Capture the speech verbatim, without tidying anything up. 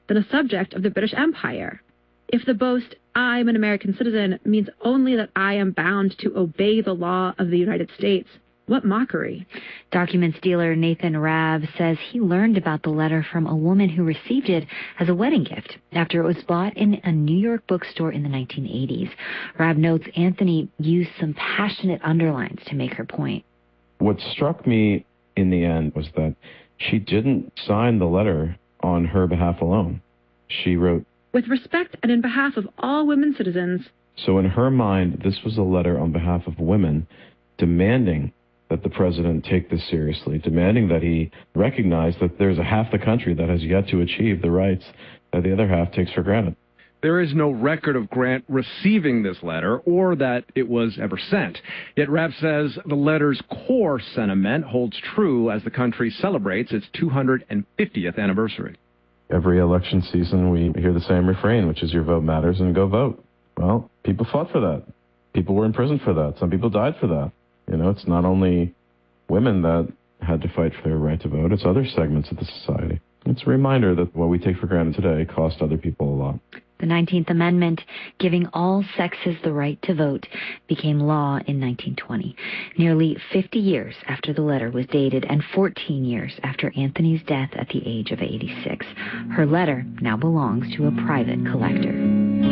than a subject of the British Empire. If the boast, I'm an American citizen, means only that I am bound to obey the law of the United States, what mockery. Documents dealer Nathan Rabb says he learned about the letter from a woman who received it as a wedding gift after it was bought in a New York bookstore in the nineteen eighties. Rabb notes Anthony used some passionate underlines to make her point. What struck me in the end was that she didn't sign the letter on her behalf alone. She wrote, with respect and in behalf of all women citizens. So in her mind, this was a letter on behalf of women demanding that the president take this seriously, demanding that he recognize that there's a half the country that has yet to achieve the rights that the other half takes for granted. There is no record of Grant receiving this letter or that it was ever sent. Yet Rabb says the letter's core sentiment holds true as the country celebrates its two hundred fiftieth anniversary. Every election season, we hear the same refrain, which is your vote matters and go vote. Well, people fought for that. People were in prison for that. Some people died for that. You know, it's not only women that had to fight for their right to vote, it's other segments of the society. It's a reminder that what we take for granted today cost other people a lot. The nineteenth Amendment, giving all sexes the right to vote, became law in nineteen twenty, nearly fifty years after the letter was dated and fourteen years after Anthony's death at the age of eighty-six. Her letter now belongs to a private collector.